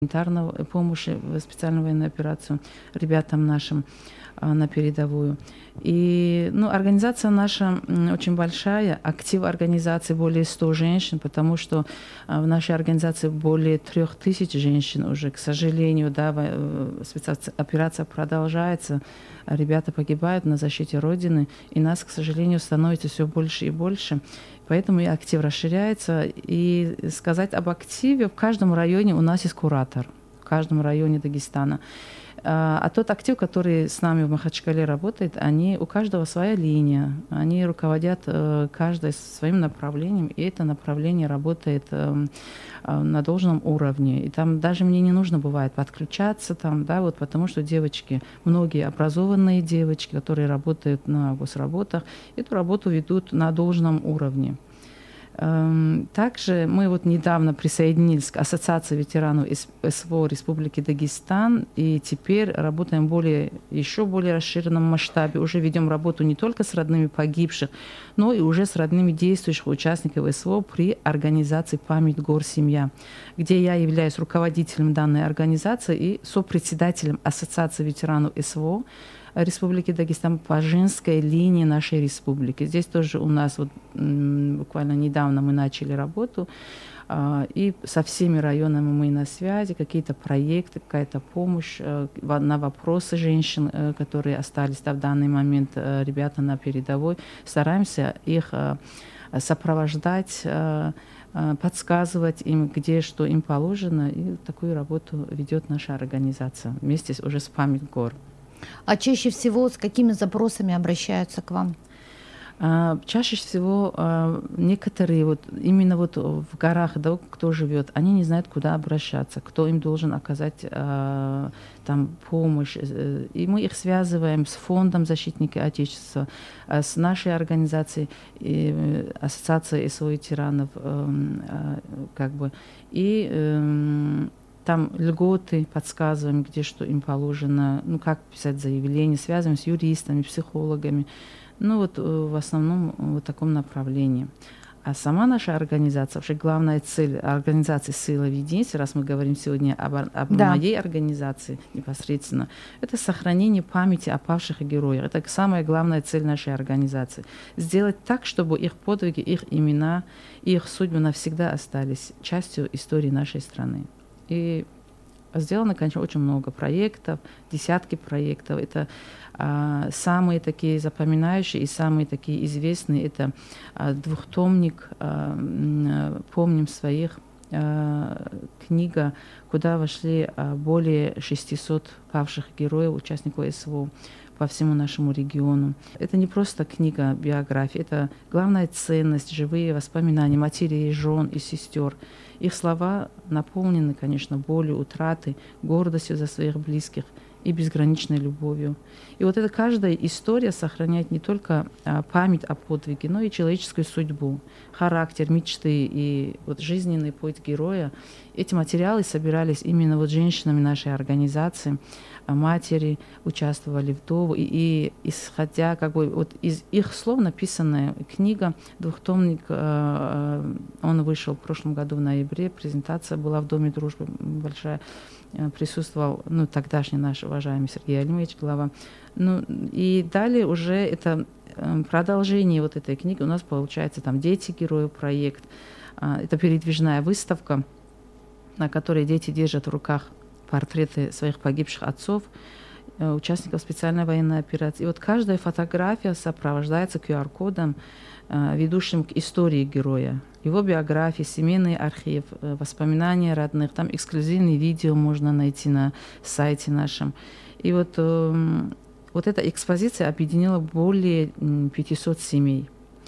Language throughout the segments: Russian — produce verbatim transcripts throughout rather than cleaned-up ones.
гуманитарной помощи в специальную военную операцию ребятам нашим а, на передовую. И ну, организация наша м, очень большая, актив организации более ста женщин, потому что а, в нашей организации более трех тысяч женщин уже, к сожалению, да, во- э, спецоц- операция продолжается, а ребята погибают на защите Родины, и нас, к сожалению, становится все больше и больше. Поэтому и актив расширяется. И сказать об активе, в каждом районе у нас есть куратор, в каждом районе Дагестана. А а тот актив, который с нами в Махачкале работает, они, у каждого своя линия, они руководят э, каждой своим направлением, и это направление работает эм, э, на должном уровне. И там даже мне не нужно бывает подключаться, там, да, вот, потому что девочки, многие образованные девочки, которые работают на госработах, эту работу ведут на должном уровне. Эм, Также мы вот недавно присоединились к Ассоциации ветеранов С- СВО Республики Дагестан, и теперь работаем более, еще более расширенном масштабе. Уже ведем работу не только с родными погибших, но и уже с родными действующих участников СВО при организации «Память гор Семья», где я являюсь руководителем данной организации и сопредседателем Ассоциации ветеранов СВО Республики Дагестан по женской линии нашей республики. Здесь тоже у нас вот м, буквально недавно мы начали работу, а, и со всеми районами мы на связи, какие-то проекты, какая-то помощь э, во- на вопросы женщин, э, которые остались да, в данный момент, э, ребята на передовой. Стараемся их э, сопровождать, э, э, подсказывать им, где что им положено. И такую работу ведет наша организация вместе с- уже с «Память гор». А чаще всего с какими запросами обращаются к вам? А, Чаще всего а, некоторые вот именно вот в горах, да, кто живет, они не знают, куда обращаться, кто им должен оказать а, там помощь. Э, И мы их связываем с фондом защитники Отечества, а, с нашей организацией, и, э, Ассоциацией СО ветеранов, эм, а, как бы, и эм, там льготы подсказываем, где что им положено, ну как писать заявление, связываем с юристами, психологами. Ну вот э, в основном э, в таком направлении. А сама наша организация, вообще главная цель организации «Сила в единстве», раз мы говорим сегодня об, ор- об Да. моей организации непосредственно, это сохранение памяти о павших героях. Это самая главная цель нашей организации. Сделать так, чтобы их подвиги, их имена, их судьбы навсегда остались частью истории нашей страны. И сделано, конечно, очень много проектов, десятки проектов. Это а, самые такие запоминающие и самые такие известные. Это а, двухтомник а, м, а, «Помним своих», а, книга, куда вошли а, более шестисот павших героев, участников СВО по всему нашему региону. Это не просто книга биографии, это главная ценность, живые воспоминания матерей, жен и сестер. Их слова наполнены, конечно, болью, утраты, гордостью за своих близких и безграничной любовью. И вот эта каждая история сохраняет не только а, память о подвиге, но и человеческую судьбу, характер, мечты и вот жизненный путь героя. Эти материалы собирались именно вот женщинами нашей организации, а матери участвовали, вдовы, и, и исходя как бы вот из их слов написанная книга, двухтомник, э, он вышел в прошлом году в ноябре, презентация была в Доме дружбы большая, э, присутствовал, ну, тогдашний наш уважаемый Сергей Алимович, глава. Ну, и далее уже это э, продолжение вот этой книги у нас получается там «Дети героев» проект, э, это передвижная выставка, на которой дети держат в руках портреты своих погибших отцов, э, участников специальной военной операции. И вот каждая фотография сопровождается ку ар кодом, э, ведущим к истории героя, его биографии, семейный архив, э, воспоминания родных. Там эксклюзивные видео можно найти на сайте нашем. И вот, э, вот эта экспозиция объединила более м, пятисот семей.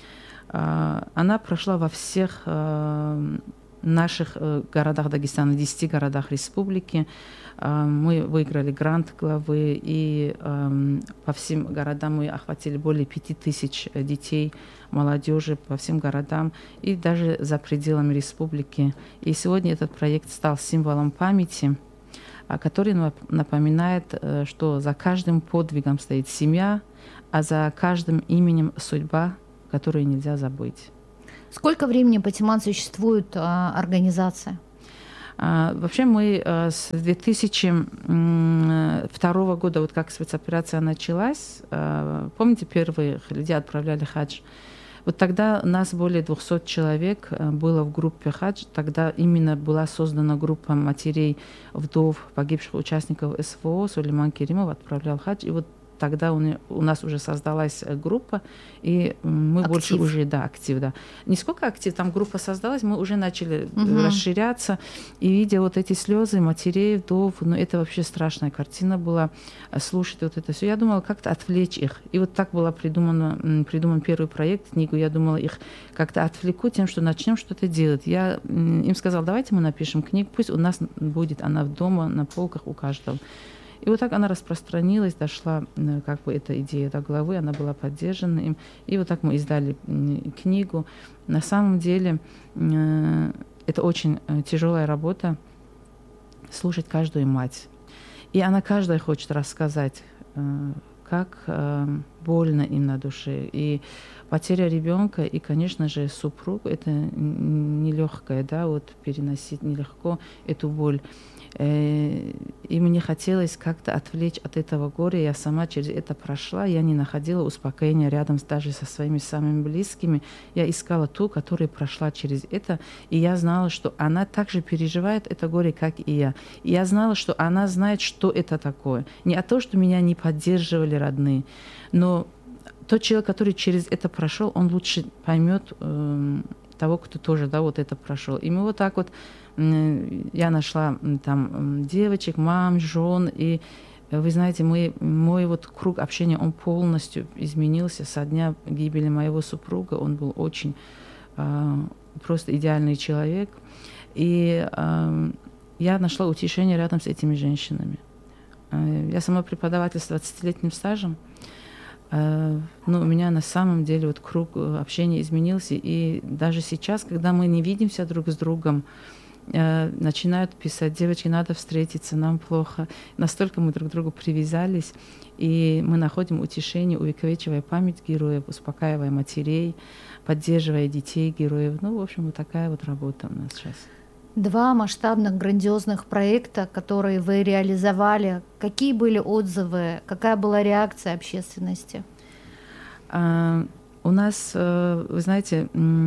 А, Она прошла во всех э, наших э, городах Дагестана, десяти городах республики. А, Мы выиграли грант главы, и эм, по всем городам мы охватили более пяти тысяч э, детей, молодежи по всем городам и даже за пределами республики. И сегодня этот проект стал символом памяти, а, который нап- напоминает, э, что за каждым подвигом стоит семья, а за каждым именем судьба, которую нельзя забыть. Сколько времени Патимат существует а, организация? А, вообще мы а, с две тысячи второго года, вот как спецоперация началась, а, помните, первых людей отправляли хадж? Вот тогда нас более двухсот человек было в группе хадж. Тогда именно была создана группа матерей, вдов, погибших участников СВО. Сулейман Керимов отправлял хадж. И вот тогда у, у нас уже создалась группа, и мы актив. больше уже, да, актив, да. Не сколько актив, там группа создалась, мы уже начали угу. расширяться, и видя вот эти слезы матерей, вдов, ну это вообще страшная картина была, слушать вот это все. Я думала, как-то отвлечь их. И вот так был придуман, придуман первый проект, книгу. Я думала, их как-то отвлеку тем, что начнем что-то делать. Я им сказала, давайте мы напишем книгу, пусть у нас будет она дома, на полках у каждого. И вот так она распространилась, дошла как бы эта идея до главы, она была поддержана им. И вот так мы издали книгу. На самом деле это очень тяжелая работа, слушать каждую мать. И она каждая хочет рассказать, как больно им на душе. И потеря ребенка, и, конечно же, супруг, это нелегкое, да, вот переносить нелегко эту боль. И мне хотелось как-то отвлечь от этого горя. Я сама через это прошла. Я не находила успокоения рядом даже со своими самыми близкими. Я искала ту, которая прошла через это. И я знала, что она также переживает это горе, как и я. И я знала, что она знает, что это такое. Не о том, что меня не поддерживали родные, но тот человек, который через это прошел, он лучше поймет э, того, кто тоже, да, вот это прошел. И мы вот так вот я нашла там девочек, мам, жен, и вы знаете, мой, мой вот круг общения, он полностью изменился со дня гибели моего супруга. Он был очень э, просто идеальный человек. И э, я нашла утешение рядом с этими женщинами. Э, я сама преподаватель с двадцатилетним стажем. Э, но у меня на самом деле вот круг общения изменился. И даже сейчас, когда мы не видимся друг с другом, начинают писать: девочки, надо встретиться, нам плохо. Настолько мы друг к другу привязались, и мы находим утешение, увековечивая память героев, успокаивая матерей, поддерживая детей героев. Ну, в общем, вот такая вот работа у нас сейчас. Два масштабных, грандиозных проекта, которые вы реализовали. Какие были отзывы? Какая была реакция общественности? А, у нас, вы знаете,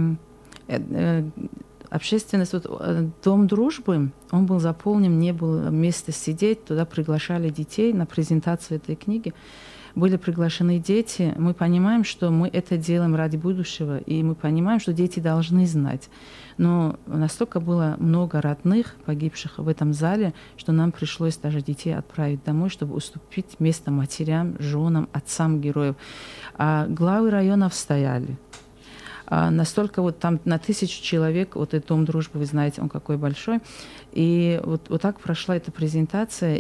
общественность, вот, Дом дружбы, он был заполнен, не было места сидеть, туда приглашали детей на презентацию этой книги. Были приглашены дети. Мы понимаем, что мы это делаем ради будущего, и мы понимаем, что дети должны знать. Но настолько было много родных, погибших в этом зале, что нам пришлось даже детей отправить домой, чтобы уступить место матерям, женам, отцам героев. А главы районов стояли. А настолько вот там на тысячу человек, вот этот Дом дружбы, вы знаете, он какой большой. И вот, вот так прошла эта презентация.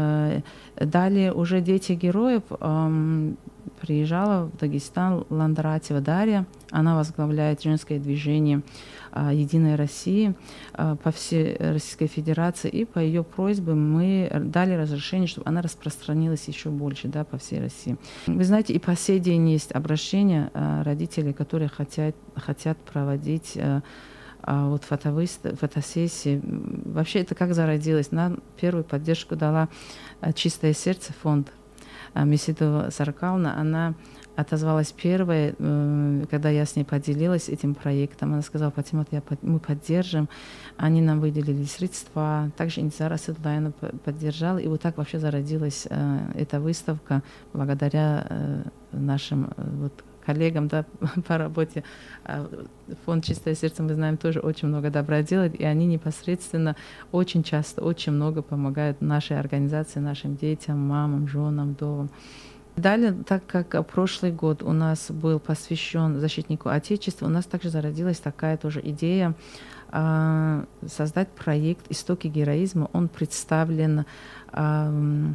Далее уже дети героев. Приезжала в Дагестан Ландратьева Дарья. Она возглавляет женское движение «Единая Россия» по всей Российской Федерации. И по ее просьбе мы дали разрешение, чтобы она распространилась еще больше, да, по всей России. Вы знаете, и по сей день есть обращения родителей, которые хотят, хотят проводить вот фотовыстав, фотосессии. Вообще это как зародилось? Нам первую поддержку дала «Чистое сердце» фонд. Месидова Саркална, она отозвалась первой, когда я с ней поделилась этим проектом. Она сказала: Патимат, я, мы поддержим. Они нам выделили средства. Также Интизара Сыдлайна поддержала. И вот так вообще зародилась эта выставка благодаря нашим вот коллегам, да, по работе. Фонд «Чистое сердце», мы знаем, тоже очень много добра делает, и они непосредственно очень часто, очень много помогают нашей организации, нашим детям, мамам, женам, вдовам. Далее, так как прошлый год у нас был посвящен защитнику Отечества, у нас также зародилась такая тоже идея э, создать проект «Истоки героизма». Он представлен э,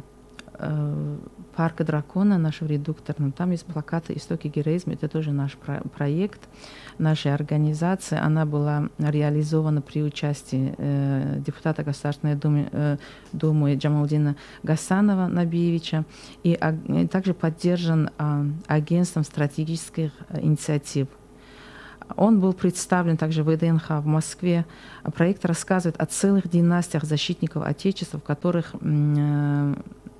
Парка дракона, нашего редуктора. Там есть плакаты «Истоки героизма». Это тоже наш про- проект нашей организации. Она была реализована при участии э, депутата Государственной Думы, э, Думы Джамалдина Гасанова Набиевича, и, а, и также поддержан э, агентством стратегических инициатив. Он был представлен также в ВДНХ в Москве. Проект рассказывает о целых династиях защитников Отечества, в которых э,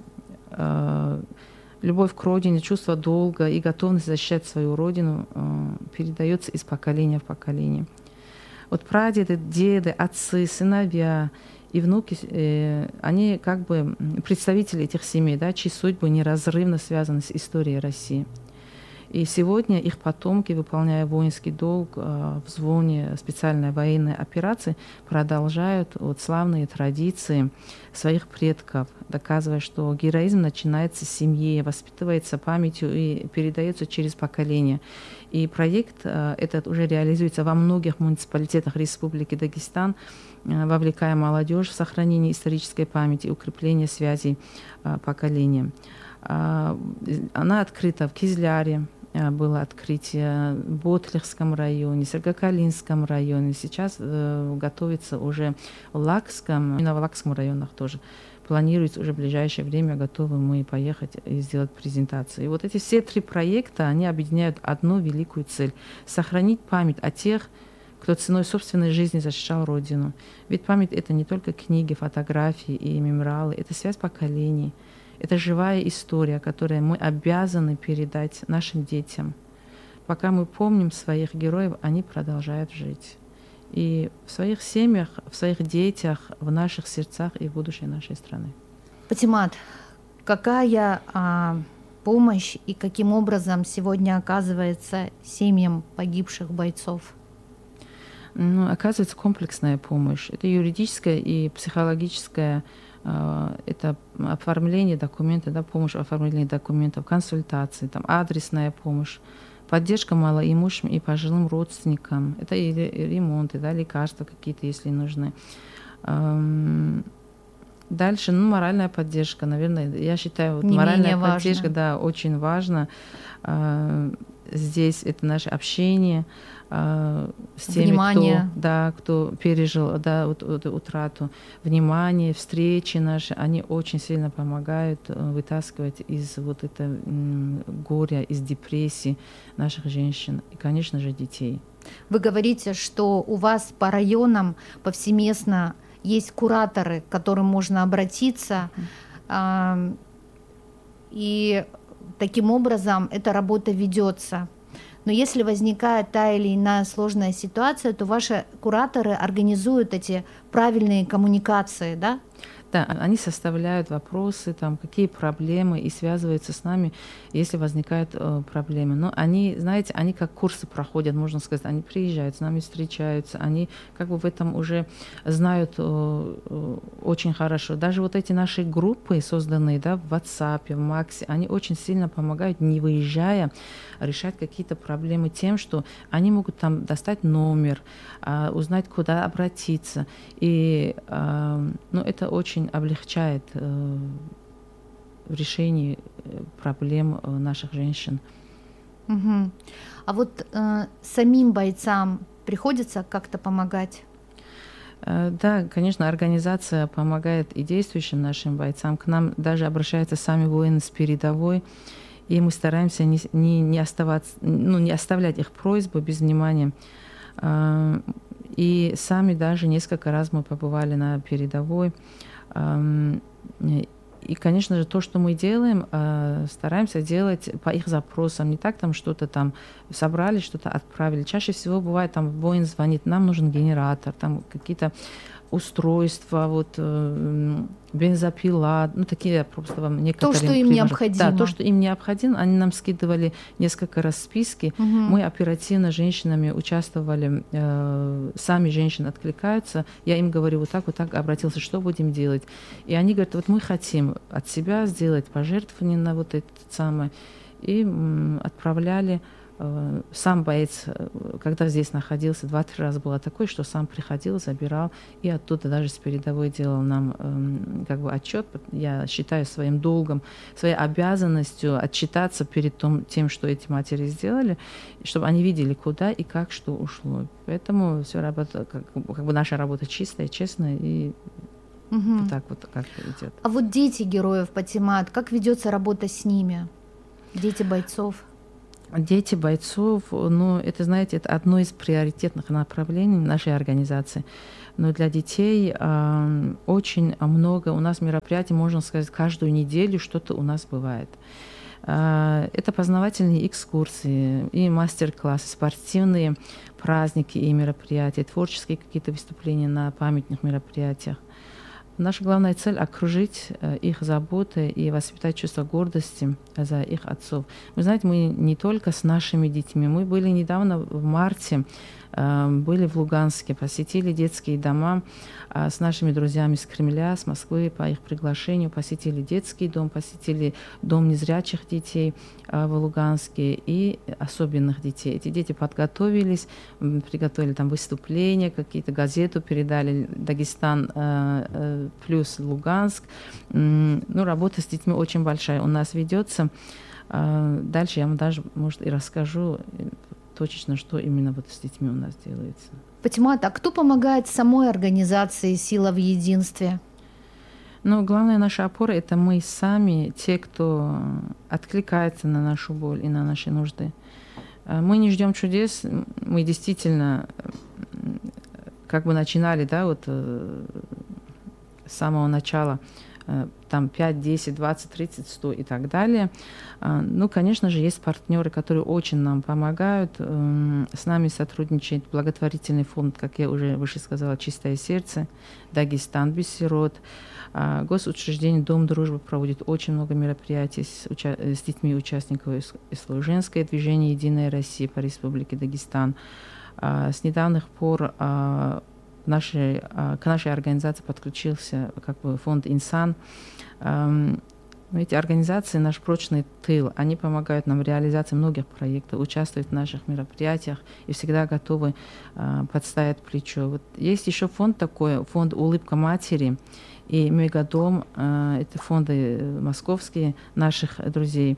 э, любовь к родине, чувство долга и готовность защищать свою родину э, передается из поколения в поколение. Вот прадеды, деды, отцы, сыновья и внуки, э, они как бы представители этих семей, да, чьи судьбы неразрывно связаны с историей России. И сегодня их потомки, выполняя воинский долг э, в зоне специальной военной операции, продолжают вот славные традиции своих предков, доказывая, что героизм начинается с семьи, воспитывается памятью и передается через поколение. И проект э, этот уже реализуется во многих муниципалитетах Республики Дагестан, э, вовлекая молодежь в сохранение исторической памяти и укрепление связей э, поколения. Э, она открыта в Кизляре, было открытие в Ботлихском районе, Сергокалинском районе. Сейчас э, готовится уже в Лакском, и на Лакском районах тоже. Планируется уже в ближайшее время, готовы мы поехать и сделать презентацию. И вот эти все три проекта, они объединяют одну великую цель — сохранить память о тех, кто ценой собственной жизни защищал Родину. Ведь память — это не только книги, фотографии и мемориалы, это связь поколений. Это живая история, которую мы обязаны передать нашим детям. Пока мы помним своих героев, они продолжают жить. И в своих семьях, в своих детях, в наших сердцах и в будущей нашей страны. Патимат, какая а, помощь и каким образом сегодня оказывается семьям погибших бойцов? Ну, оказывается комплексная помощь. Это юридическая и психологическая. Это оформление документов, да, помощь в оформлении документов, консультации, там, адресная помощь, поддержка малоимущим и пожилым родственникам. Это и ремонты, да, лекарства какие-то, если нужны. Дальше, ну, моральная поддержка, наверное, я считаю, вот, моральная важно. поддержка, да, очень важно. Здесь это наше общение э, с теми, внимание. кто, да, кто пережил, да, вот, вот, утрату. Внимание, встречи наши, они очень сильно помогают э, вытаскивать из вот этого э, горя, из депрессии наших женщин и, конечно же, детей. Вы говорите, что у вас по районам повсеместно есть кураторы, к которым можно обратиться, mm-hmm. э, и таким образом эта работа ведется. Но если возникает та или иная сложная ситуация, то ваши кураторы организуют эти правильные коммуникации, да? Да, они составляют вопросы, там, какие проблемы, и связываются с нами, если возникают э, проблемы. Но они, знаете, они как курсы проходят, можно сказать, они приезжают, с нами встречаются, они как бы в этом уже знают э, э, очень хорошо. Даже вот эти наши группы, созданные, да, в WhatsApp, в Максе, они очень сильно помогают, не выезжая, решать какие-то проблемы тем, что они могут там достать номер, э, узнать, куда обратиться. И э, ну, это очень облегчает э, в решении проблем э, наших женщин. Угу. А вот э, самим бойцам приходится как-то помогать? Э, да, конечно, организация помогает и действующим нашим бойцам. К нам даже обращаются сами воины с передовой, и мы стараемся не, не, не, оставаться, ну, не оставлять их просьбы без внимания. Э, и сами даже несколько раз мы побывали на передовой. И, конечно же, то, что мы делаем, стараемся делать по их запросам. Не так там что-то там собрали, что-то отправили. Чаще всего бывает, там воин звонит, нам нужен генератор, там какие-то устройства, вот бензопила, ну такие просто вам некоторые. То, что им необходимо. Да, то, что им необходимо. Они нам скидывали несколько раз списки. Угу. Мы оперативно с женщинами участвовали, э, сами женщины откликаются. Я им говорю, вот так, вот так, обратился, что будем делать? И они говорят, вот мы хотим от себя сделать пожертвование на вот это самое. И м, отправляли. Сам боец, когда здесь находился, два-три раза было такое, что сам приходил, забирал, и оттуда даже с передовой делал нам э, как бы отчет. Я считаю своим долгом, своей обязанностью отчитаться перед том, тем, что эти матери сделали, чтобы они видели, куда и как что ушло. Поэтому все работа, как, как бы наша работа чистая, честная, и угу. вот так вот как идет. А вот дети героев, Патимат, как ведется работа с ними? Дети бойцов? Дети бойцов, ну, это, знаете, это одно из приоритетных направлений нашей организации. Но для детей э, очень много у нас мероприятий, можно сказать, каждую неделю что-то у нас бывает. Э, это познавательные экскурсии и мастер-классы, спортивные праздники и мероприятия, творческие какие-то выступления на памятных мероприятиях. Наша главная цель — окружить их заботой и воспитать чувство гордости за их отцов. Вы знаете, мы не только с нашими детьми. Мы были недавно в марте, были в Луганске, посетили детские дома с нашими друзьями с Кремля, с Москвы по их приглашению, посетили детский дом, посетили дом незрячих детей в Луганске и особенных детей. Эти дети подготовились, приготовили там выступления, какие-то газету передали, Дагестан плюс Луганск. Ну, работа с детьми очень большая у нас ведется. Дальше я вам даже, может, и расскажу точечно, что именно вот с детьми у нас делается. Патимат, а кто помогает самой организации «Сила в единстве»? Ну, главная наша опора — это мы сами, те, кто откликается на нашу боль и на наши нужды. Мы не ждем чудес, мы действительно как бы начинали, да, вот с самого начала, там пять, десять, двадцать, тридцать, сто и так далее. Ну, конечно же, есть партнеры, которые очень нам помогают. С нами сотрудничает благотворительный фонд, как я уже выше сказала, «Чистое сердце», Дагестан без сирот. Госучреждение «Дом дружбы» проводит очень много мероприятий с, уча- с детьми участников ИСЛО. Женское движение «Единая Россия» по Республике Дагестан. С недавних пор Нашей, к нашей организации подключился как бы фонд «Инсан». Эти организации — наш прочный тыл. Они помогают нам в реализации многих проектов, участвуют в наших мероприятиях и всегда готовы подставить плечо. Вот есть еще фонд такой, фонд «Улыбка матери» и «Мегадом». Это фонды московские наших друзей.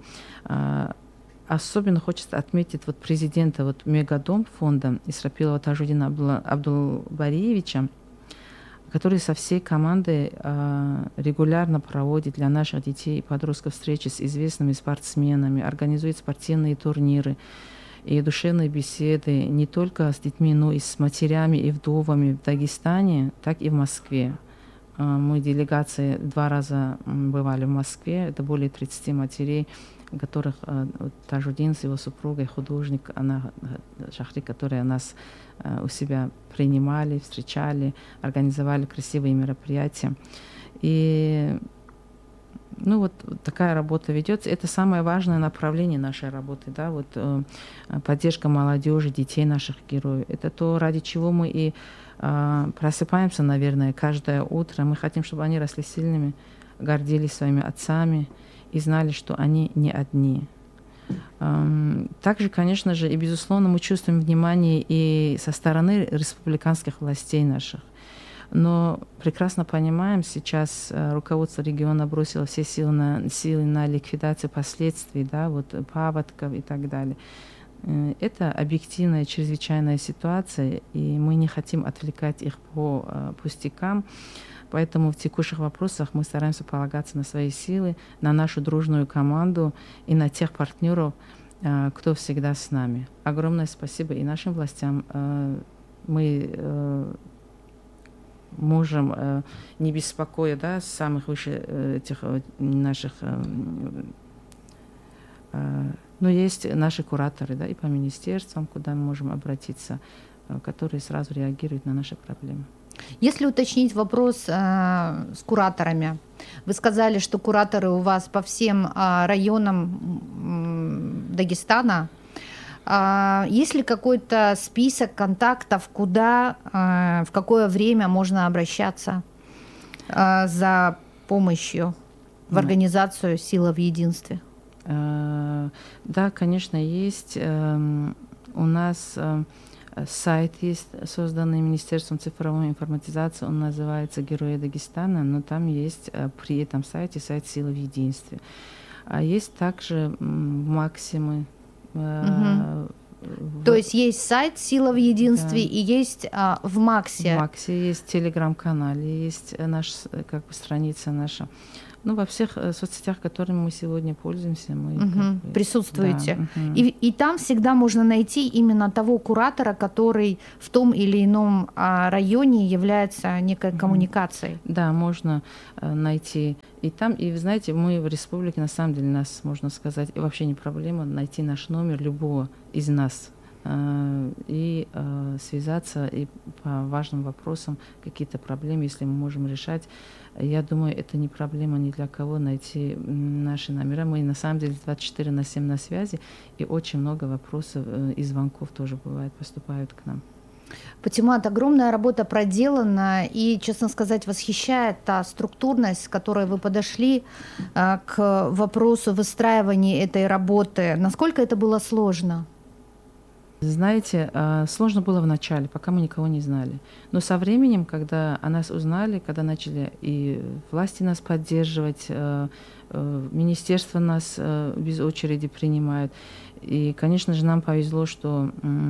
Особенно хочется отметить вот президента вот Мегадом фонда Исрапилова Тажудина Абдулбариевича, который со всей командой э, регулярно проводит для наших детей и подростков встречи с известными спортсменами, организует спортивные турниры и душевные беседы не только с детьми, но и с матерями и вдовами в Дагестане, так и в Москве. Э, мы делегации два раза бывали в Москве, это более тридцати матерей, которых э, Тажудин с его супругой, художник, она, Шахри, которые нас э, у себя принимали, встречали, организовали красивые мероприятия. И ну, вот, вот такая работа ведется. Это самое важное направление нашей работы, да, вот, э, поддержка молодежи, детей наших героев. Это то, ради чего мы и э, просыпаемся, наверное, каждое утро. Мы хотим, чтобы они росли сильными, гордились своими отцами и знали, что они не одни. Также, конечно же, и, безусловно, мы чувствуем внимание и со стороны республиканских властей наших. Но прекрасно понимаем, сейчас руководство региона бросило все силы на, силы на ликвидацию последствий, да, вот, паводков и так далее. Это объективная, чрезвычайная ситуация, и мы не хотим отвлекать их по пустякам. Поэтому в текущих вопросах мы стараемся полагаться на свои силы, на нашу дружную команду и на тех партнеров, кто всегда с нами. Огромное спасибо и нашим властям. Мы можем, не беспокоя, да, самых выше этих наших... Но есть наши кураторы, да, и по министерствам, куда мы можем обратиться, которые сразу реагируют на наши проблемы. Если уточнить вопрос э, с кураторами, вы сказали, что кураторы у вас по всем э, районам э, Дагестана. Э, есть ли какой-то список контактов, куда, э, в какое время можно обращаться э, за помощью в организацию «Сила в единстве»? Э, да, конечно, есть. Э, у нас... Э, Сайт есть, созданный Министерством цифровой информатизации, он называется «Герои Дагестана», но там есть при этом сайте сайт «Сила в единстве». А есть также Максимы, угу. То есть есть сайт «Сила в единстве», да, и есть а, в Максе. В Максе есть телеграм-канале, есть наша как бы страница наша. Ну, во всех соцсетях, которыми мы сегодня пользуемся, мы угу. как бы, присутствуете. Да, угу. И, и там всегда можно найти именно того куратора, который в том или ином а, районе является некой угу. коммуникацией. Да, можно а, найти и там. И вы знаете, мы в республике, на самом деле, нас, можно сказать, и вообще не проблема найти наш номер любого из нас а, и а, связаться и по важным вопросам, какие-то проблемы, если мы можем решать. Я думаю, это не проблема ни для кого найти наши номера. Мы на самом деле двадцать четыре на семь на связи, и очень много вопросов и звонков тоже бывает, поступают к нам. Патимат, огромная работа проделана, и, честно сказать, восхищает та структурность, с которой вы подошли а, к вопросу выстраивания этой работы. Насколько это было сложно? Знаете, сложно было в начале, пока мы никого не знали. Но со временем, когда о нас узнали, когда начали и власти нас поддерживать, министерство нас без очереди принимают. И, конечно же, нам повезло, что,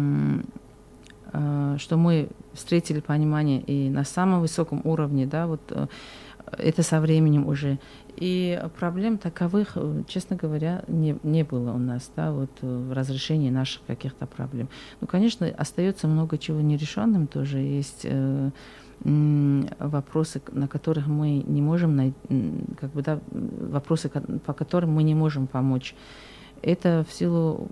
что мы встретили понимание и на самом высоком уровне, да, вот это со временем уже. И проблем таковых, честно говоря, не, не было у нас, да, вот в разрешении наших каких-то проблем. Ну, конечно, остается много чего нерешенным тоже. Есть э, вопросы, на которых мы не можем найти, как бы, да, вопросы, по которым мы не можем помочь. Это в силу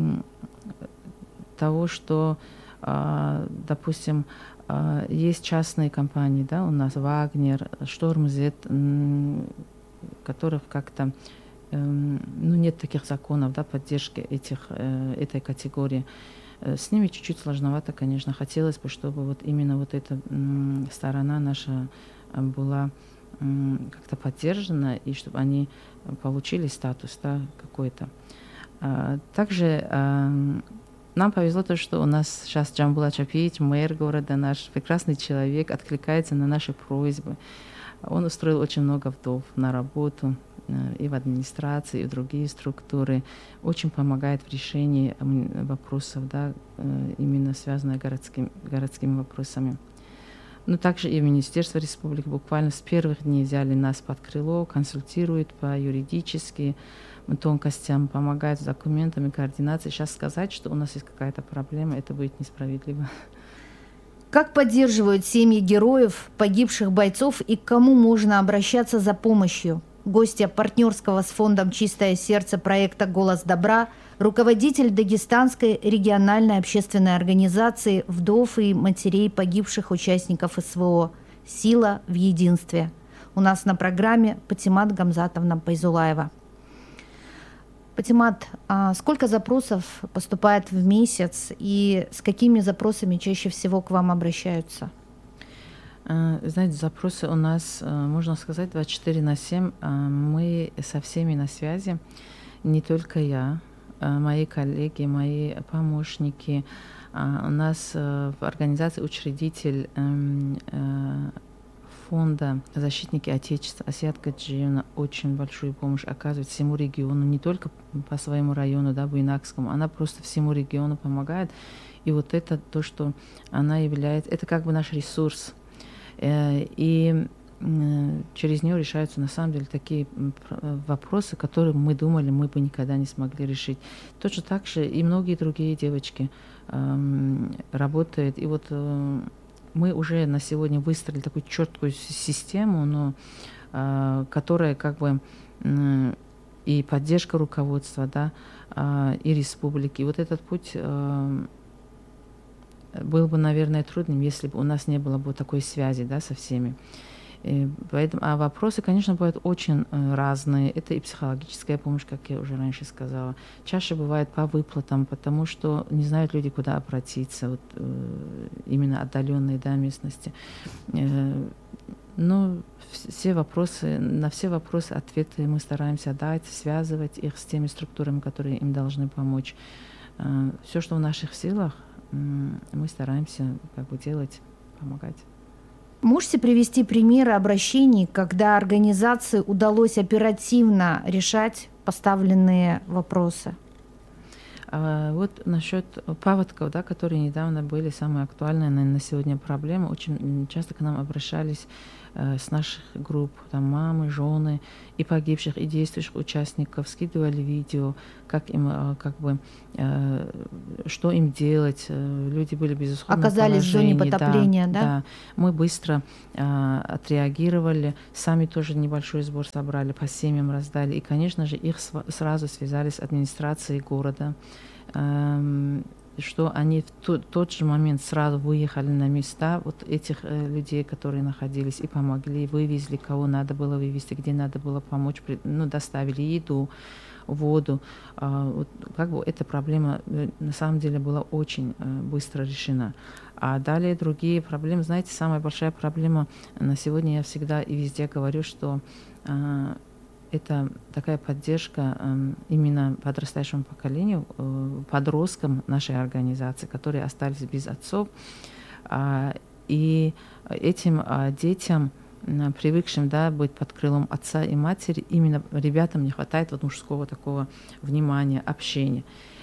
того, что, э, допустим, э, есть частные компании, да, у нас Вагнер, Штормзет, которых как-то э, ну, нет таких законов, да, поддержки этих, э, этой категории. С ними чуть-чуть сложновато, конечно. Хотелось бы, чтобы вот именно вот эта э, сторона наша была э, как-то поддержана, и чтобы они получили статус, да, какой-то. А, также э, нам повезло то, что у нас сейчас Джамбул Ачапиевич, мэр города, наш прекрасный человек, откликается на наши просьбы. Он устроил очень много вдов на работу и в администрации, и в другие структуры. Очень помогает в решении вопросов, да, именно связанных с городским, городскими вопросами. Но также и Министерство республики буквально с первых дней взяли нас под крыло, консультируют по юридическим тонкостям, помогают с документами, координацией. Сейчас сказать, что у нас есть какая-то проблема, это будет несправедливо. Как поддерживают семьи героев, погибших бойцов, и к кому можно обращаться за помощью? Гостья партнерского с фондом «Чистое сердце» проекта «Голос добра», руководитель Дагестанской региональной общественной организации вдов и матерей погибших участников СВО «Сила в единстве». У нас на программе Патимат Гамзатовна Байзулаева. Патимат, а сколько запросов поступает в месяц и с какими запросами чаще всего к вам обращаются? Знаете, запросы у нас, можно сказать, двадцать четыре на семь. Мы со всеми на связи, не только я, мои коллеги, мои помощники. У нас в организации учредитель фонда «Защитники Отечества» Асият Гаджиевна очень большую помощь оказывает всему региону, не только по своему району, да, Буйнакскому, она просто всему региону помогает. И вот это то, что она является, это как бы наш ресурс. И через нее решаются на самом деле такие вопросы, которые мы думали, мы бы никогда не смогли решить. Точно так же и многие другие девочки работают. И вот мы уже на сегодня выстроили такую четкую систему, но, э, которая как бы э, и поддержка руководства, да, э, и республики. И вот этот путь э, был бы, наверное, трудным, если бы у нас не было бы такой связи, да, со всеми. И поэтому, а вопросы, конечно, бывают очень э, разные. Это и психологическая помощь, как я уже раньше сказала. Чаще бывает по выплатам, потому что не знают люди, куда обратиться, вот, э, именно отдаленные, да, местности. Э, но все вопросы, на все вопросы ответы мы стараемся дать, связывать их с теми структурами, которые им должны помочь. Э, все, что в наших силах, э, мы стараемся как бы делать, помогать. Можете привести примеры обращений, когда организации удалось оперативно решать поставленные вопросы? А вот насчет паводков, да, которые недавно были самые актуальные, наверное, на сегодня проблемы. Очень часто к нам обращались э, с наших групп, там, мамы, жены и погибших, и действующих участников, скидывали видео, как им, э, как бы, э, что им делать. Люди были, безусловно, оказались в зоне потопления, да? Да, да. Мы быстро э, отреагировали, сами тоже небольшой сбор собрали, по семьям раздали, и, конечно же, их св- сразу связали с администрацией города, э, что они в то, тот же момент сразу выехали на места вот этих э, людей, которые находились, и помогли, вывезли, кого надо было вывезти, где надо было помочь, при, ну, доставили еду, воду. А, вот, как бы эта проблема э, на самом деле была очень э, быстро решена. А далее другие проблемы. Знаете, самая большая проблема на сегодня, я всегда и везде говорю, что э, это такая поддержка э, именно подрастающему поколению, э, подросткам нашей организации, которые остались без отцов. А, и этим а, детям, м, привыкшим, да, быть под крылом отца и матери, именно ребятам не хватает вот мужского такого внимания, общения.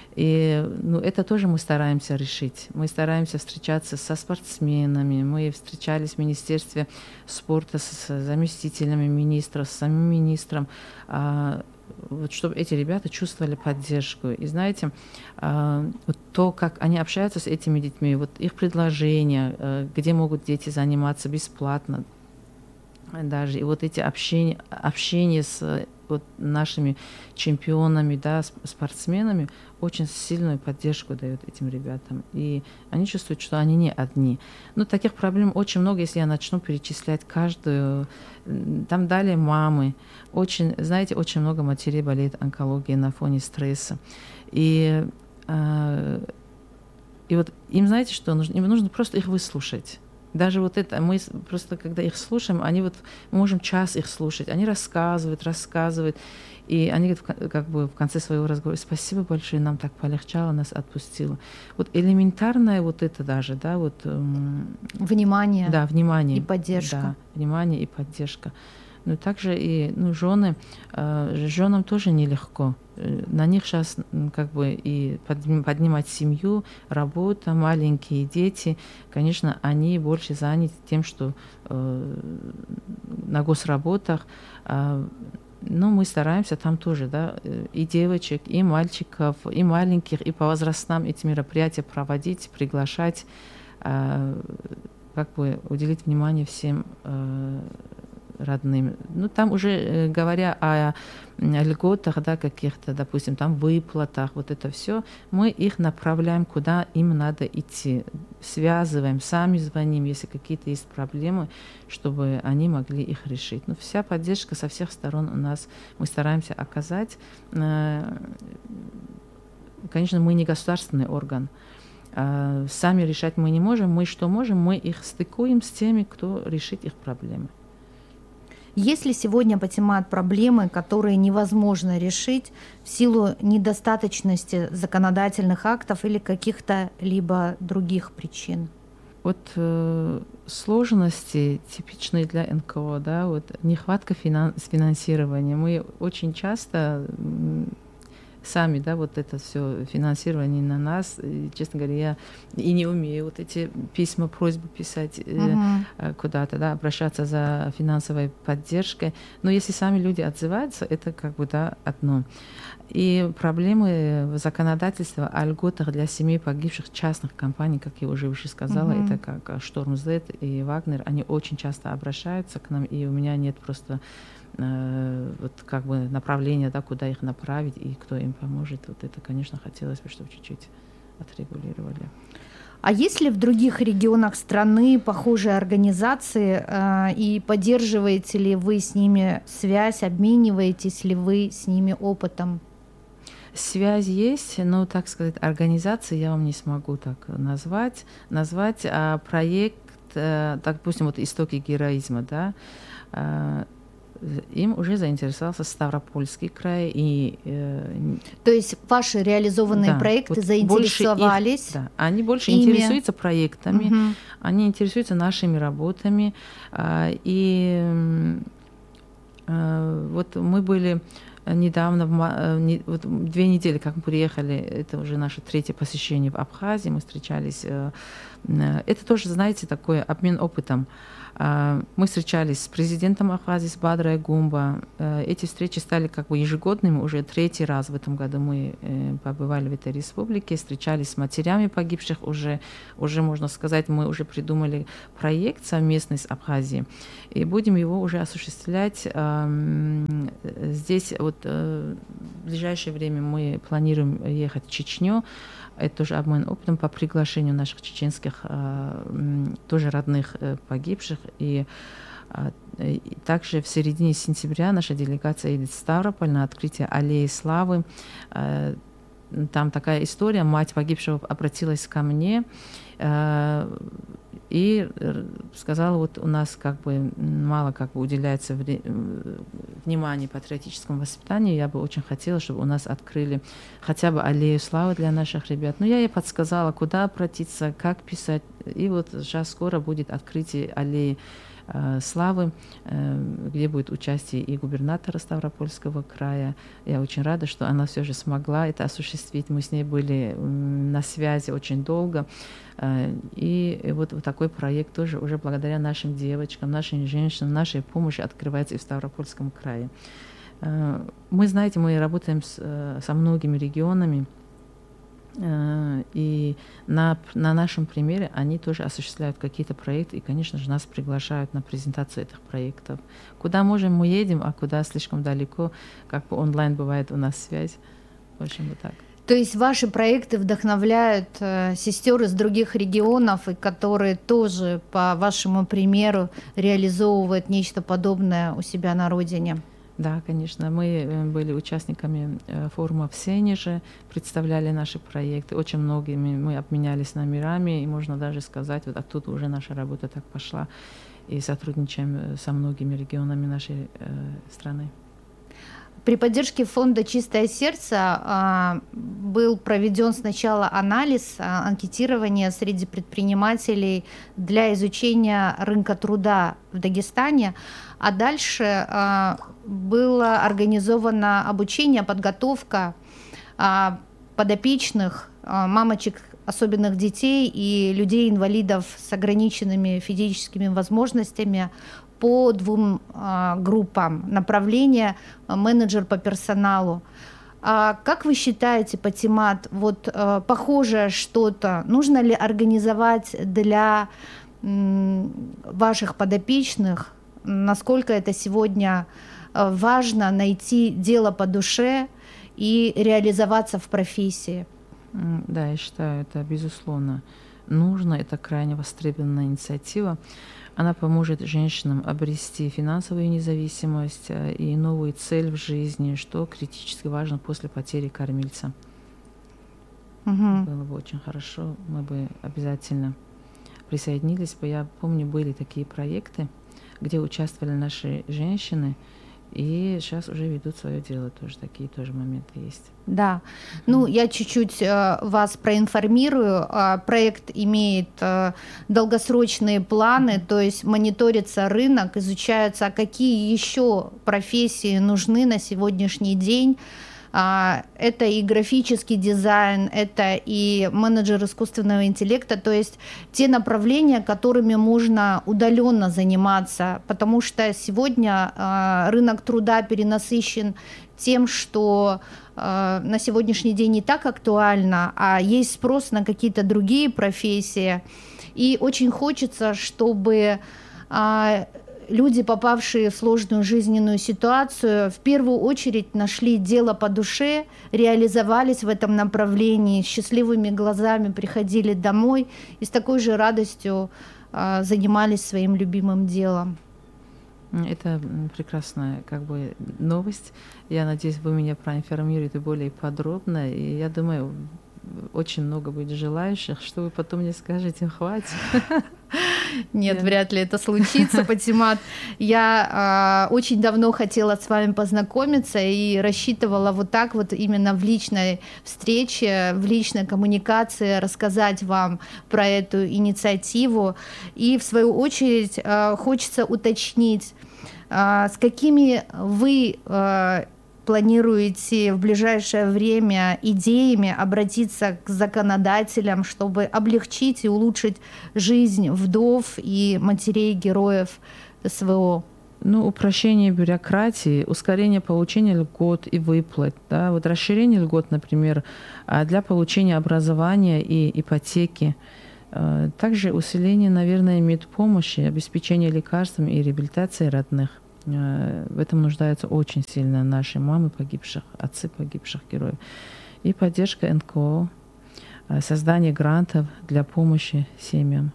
И ну, это тоже мы стараемся решить. Мы стараемся встречаться со спортсменами. Мы встречались в Министерстве спорта с заместителями министра, с самим министром, а, вот, чтобы эти ребята чувствовали поддержку. И знаете, а, вот то, как они общаются с этими детьми, вот их предложения, а, где могут дети заниматься бесплатно, даже, и вот эти общения, общение с вот нашими чемпионами, да, спортсменами очень сильную поддержку дает этим ребятам. И они чувствуют, что они не одни. Но таких проблем очень много, если я начну перечислять каждую. Там далее мамы. Очень, знаете, очень много матерей болеет онкологией на фоне стресса. И, э, и вот им, знаете, что нужно? Им нужно просто их выслушать. Даже вот это, мы просто, когда их слушаем, они вот, мы можем час их слушать, они рассказывают, рассказывают, и они говорят, как бы в конце своего разговора: спасибо большое, нам так полегчало, нас отпустило. Вот элементарное вот это даже, да, вот... Внимание. Да, внимание. И поддержка. Да, внимание и поддержка. Но также и ну, жены, э, женам тоже нелегко. На них сейчас как бы и поднимать семью, работа, маленькие дети. Конечно, они больше заняты тем, что э, на госработах. Э, но мы стараемся там тоже, да, и девочек, и мальчиков, и маленьких, и по возрастам эти мероприятия проводить, приглашать, э, как бы уделить внимание всем э, родным. Ну, там уже, э, говоря о льготах, да, каких-то, допустим, там выплатах, вот это все, мы их направляем, куда им надо идти. Связываем, сами звоним, если какие-то есть проблемы, чтобы они могли их решить. Ну, вся поддержка со всех сторон у нас, мы стараемся оказать. Конечно, мы не государственный орган. Сами решать мы не можем. Мы что можем, мы их стыкуем с теми, кто решит их проблемы. Есть ли сегодня, Патимат, проблемы, которые невозможно решить в силу недостаточности законодательных актов или каких-то либо других причин? Вот э, сложности, типичные для эн ка о, да, вот нехватка финанс, финансирования. Мы очень часто сами, да, вот это все финансирование на нас, и, честно говоря, я и не умею вот эти письма, просьбы писать uh-huh. э, куда-то, да, обращаться за финансовой поддержкой. Но если сами люди отзываются, это как бы, да, одно. И проблемы в законодательстве о льготах для семей погибших частных компаний, как я уже выше сказала, uh-huh. это как Шторм Зет и Вагнер, они очень часто обращаются к нам, и у меня нет просто вот как бы направления, да, куда их направить и кто им поможет. Вот это, конечно, хотелось бы, чтобы чуть-чуть отрегулировали. А есть ли в других регионах страны похожие организации, э, и поддерживаете ли вы с ними связь, обмениваетесь ли вы с ними опытом? Связь есть, но, так сказать, организации я вам не смогу так назвать. Назвать а проект, э, так, допустим, вот «Истоки героизма», да, э, им уже заинтересовался Ставропольский край. И, э, То есть ваши реализованные да, проекты вот заинтересовались? Их, да, они больше ими. интересуются проектами, угу. они интересуются нашими работами. Э, и э, вот мы были недавно, вот две недели, как мы приехали, это уже наше третье посещение в Абхазии, мы встречались. Это тоже, знаете, такой обмен опытом. Мы встречались с президентом Абхазии, с Бадрой Гумба. Эти встречи стали как бы ежегодными. Уже третий раз в этом году мы побывали в этой республике, встречались с матерями погибших. Уже, уже можно сказать, мы уже придумали проект совместный с Абхазией. И будем его уже осуществлять. Здесь вот в ближайшее время мы планируем ехать в Чечню. Это тоже обмен опытом по приглашению наших чеченских тоже родных погибших. И, и также в середине сентября наша делегация едет в Ставрополь на открытие аллеи славы. Там такая история. Мать погибшего обратилась ко мне и сказала, вот у нас как бы мало как бы уделяется внимание патриотическому воспитанию, я бы очень хотела, чтобы у нас открыли хотя бы аллею славы для наших ребят. Но я ей подсказала, куда обратиться, как писать, и вот сейчас скоро будет открытие аллеи э, славы, э, где будет участие и губернатора Ставропольского края. Я очень рада, что она все же смогла это осуществить. Мы с ней были на связи очень долго. И вот, вот такой проект тоже уже благодаря нашим девочкам, нашим женщинам, нашей помощи открывается и в Ставропольском крае. Мы, знаете, мы работаем с, со многими регионами, и на, на нашем примере они тоже осуществляют какие-то проекты, и, конечно же, нас приглашают на презентацию этих проектов. Куда можем, мы едем, а куда слишком далеко, как бы онлайн бывает у нас связь. В общем, вот так. То есть ваши проекты вдохновляют э, сестер из других регионов, и которые тоже, по вашему примеру, реализовывают нечто подобное у себя на родине? Да, конечно. Мы были участниками форума в Сенеже, представляли наши проекты. Очень многими мы обменялись номерами, и можно даже сказать, вот оттуда уже наша работа так пошла, и сотрудничаем со многими регионами нашей э, страны. При поддержке фонда «Чистое сердце» был проведен сначала анализ, анкетирование среди предпринимателей для изучения рынка труда в Дагестане, а дальше было организовано обучение, подготовка подопечных, мамочек, особенных детей и людей-инвалидов с ограниченными физическими возможностями по двум а, группам направления менеджер по персоналу. А как вы считаете, Патимат, вот а, похожее что-то нужно ли организовать для м, ваших подопечных? Насколько это сегодня важно найти дело по душе и реализоваться в профессии? Да, я считаю, это безусловно нужно, это крайне востребованная инициатива. Она поможет женщинам обрести финансовую независимость и новую цель в жизни, что критически важно после потери кормильца. Угу. Было бы очень хорошо, мы бы обязательно присоединились бы. Я помню, были такие проекты, где участвовали наши женщины, и сейчас уже ведут свое дело, тоже такие тоже моменты есть. Да, ну я чуть-чуть э, вас проинформирую. Э, проект имеет э, долгосрочные планы, то есть мониторится рынок, изучаются, какие еще профессии нужны на сегодняшний день. Это и графический дизайн, это и менеджер искусственного интеллекта, то есть те направления, которыми можно удаленно заниматься, потому что сегодня рынок труда перенасыщен тем, что на сегодняшний день не так актуально, а есть спрос на какие-то другие профессии. И очень хочется, чтобы люди, попавшие в сложную жизненную ситуацию, в первую очередь нашли дело по душе, реализовались в этом направлении, счастливыми глазами приходили домой и с такой же радостью э, занимались своим любимым делом. Это прекрасная как бы новость. Я надеюсь, вы меня проинформируете более подробно. И я думаю, очень много будет желающих, что вы потом мне скажете, хватит. Нет, вряд ли это случится, Патимат. Я э, очень давно хотела с вами познакомиться и рассчитывала вот так вот именно в личной встрече, в личной коммуникации рассказать вам про эту инициативу. И в свою очередь э, хочется уточнить, э, с какими вы э, планируете в ближайшее время идеями обратиться к законодателям, чтобы облегчить и улучшить жизнь вдов и матерей героев СВО? Ну, упрощение бюрократии, ускорение получения льгот и выплат, да, вот расширение льгот, например, для получения образования и ипотеки. Также усиление, наверное, медпомощи, обеспечение лекарствами и реабилитацией родных. В этом нуждаются очень сильно наши мамы погибших, отцы погибших героев. И поддержка эн ка о, создание грантов для помощи семьям.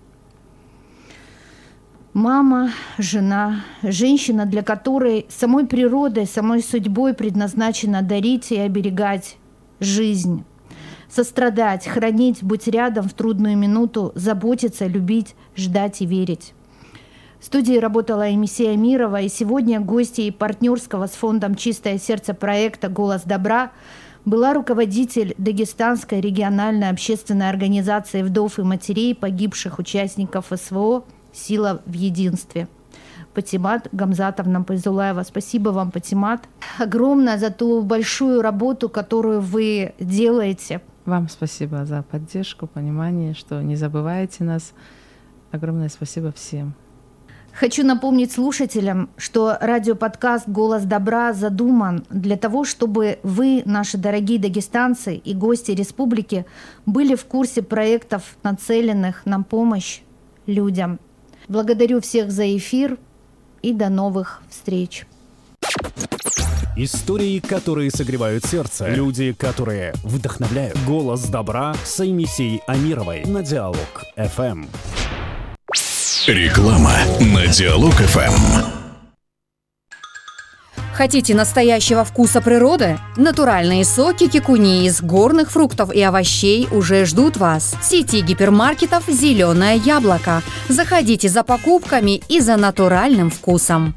Мама, жена, женщина, для которой самой природой, самой судьбой предназначено дарить и оберегать жизнь, сострадать, хранить, быть рядом в трудную минуту, заботиться, любить, ждать и верить. В студии работала Эмисия Амирова, и сегодня гостьей партнерского с фондом «Чистое сердце» проекта «Голос добра» была руководитель Дагестанской региональной общественной организации вдов и матерей погибших участников СВО «Сила в единстве». Патимат Гамзатовна Пайзулаева. Спасибо вам, Патимат, огромное за ту большую работу, которую вы делаете. Вам спасибо за поддержку, понимание, что не забываете нас. Огромное спасибо всем. Хочу напомнить слушателям, что радиоподкаст «Голос добра» задуман для того, чтобы вы, наши дорогие дагестанцы и гости республики, были в курсе проектов, нацеленных на помощь людям. Благодарю всех за эфир и до новых встреч. Истории, которые согревают сердце. Люди, которые вдохновляют. «Голос добра» с Эмисией Амировой на Диалог эф эм. Реклама на Диалог эф эм. Хотите настоящего вкуса природы? Натуральные соки кикуни из горных фруктов и овощей уже ждут вас. В сети гипермаркетов «Зеленое яблоко». Заходите за покупками и за натуральным вкусом.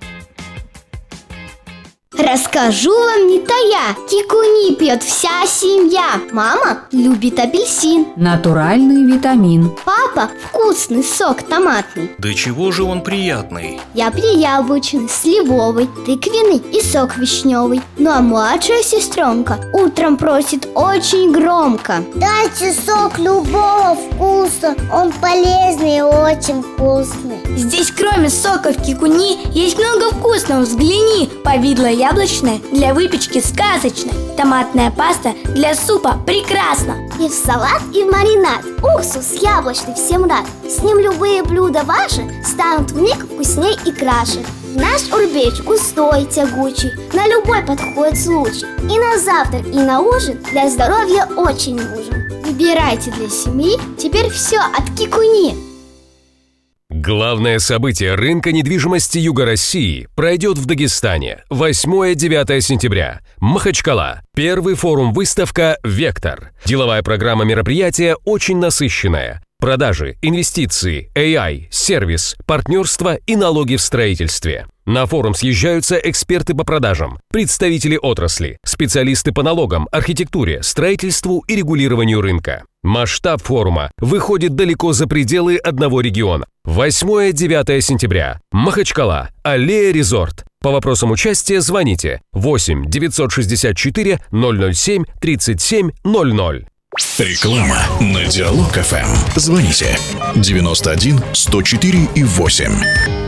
Расскажу вам не тая, кикуни пьет вся семья. Мама любит апельсин. Натуральный витамин. Папа вкусный сок томатный. Да чего же он приятный? Я пью яблочный, сливовый, тыквенный и сок вишневый. Ну а младшая сестренка утром просит очень громко: дайте сок любого вкуса, он полезный и очень вкусный. Здесь кроме соков кикуни есть много вкусного, взгляни. Повидло яблочное для выпечки сказочно. Томатная паста для супа прекрасно. И в салат, и в маринад. Уксус яблочный всем рад. С ним любые блюда ваши станут вмиг вкусней и краше. Наш урбеч густой, тягучий, на любой подходит случай. И на завтрак, и на ужин для здоровья очень нужен. Выбирайте для семьи теперь все от кикуни. Главное событие рынка недвижимости Юга России пройдет в Дагестане восьмое-девятое сентября. Махачкала. Первый форум-выставка «Вектор». Деловая программа мероприятия очень насыщенная. Продажи, инвестиции, эй ай, сервис, партнерство и налоги в строительстве. На форум съезжаются эксперты по продажам, представители отрасли, специалисты по налогам, архитектуре, строительству и регулированию рынка. Масштаб форума выходит далеко за пределы одного региона. восьмое-девятое сентября. Махачкала. Аллея Резорт. По вопросам участия звоните восемь девятьсот шестьдесят четыре ноль ноль семь тридцать семь ноль ноль. Реклама на Диалог эф эм. Звоните девяносто один сто четыре и восемь.